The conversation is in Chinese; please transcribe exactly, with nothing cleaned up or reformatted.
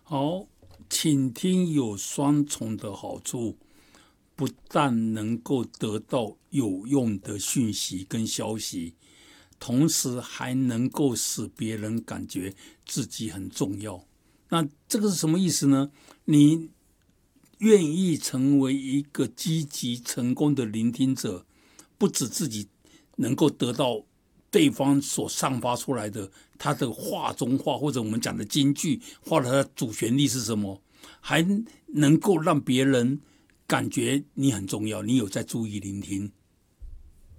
好，倾听有双重的好处，不但能够得到有用的讯息跟消息，同时还能够使别人感觉自己很重要。那这个是什么意思呢？你愿意成为一个积极成功的聆听者，不止自己能够得到对方所散发出来的他的话中话，或者我们讲的金句，或者他的主旋律是什么，还能够让别人感觉你很重要，你有在注意聆听。